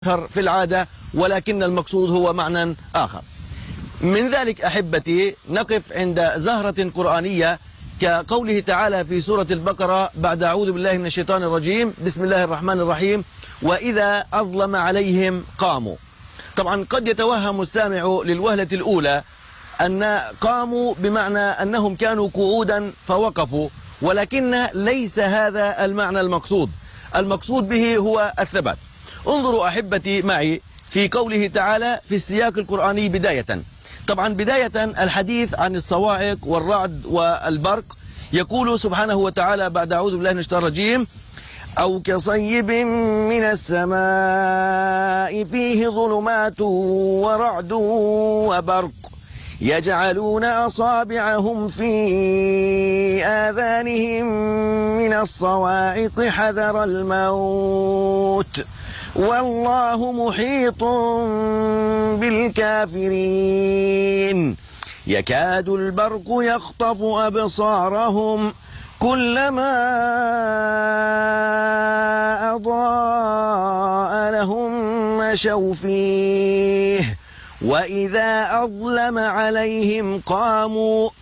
في العادة، ولكن المقصود هو معنى آخر. من ذلك أحبتي نقف عند زهرة قرآنية كقوله تعالى في سورة البقرة بعد أعوذ بالله من الشيطان الرجيم بسم الله الرحمن الرحيم وإذا أظلم عليهم قاموا. طبعا قد يتوهم السامع للوهلة الأولى أن قاموا بمعنى أنهم كانوا قعودا فوقفوا، ولكن ليس هذا المعنى المقصود. المقصود به هو الثبات. انظروا أحبتي معي في قوله تعالى في السياق القرآني بداية. طبعا بداية الحديث عن الصواعق والرعد والبرق، يقول سبحانه وتعالى بعد أعوذ بالله من الشيطان الرجيم أو كصيب من السماء فيه ظلمات ورعد وبرق يجعلون أصابعهم في آذانهم من الصواعق حذر الموت والله محيط بالكافرين يكاد البرق يخطف أبصارهم كلما أضاء لهم مشوا فيه وإذا أظلم عليهم قاموا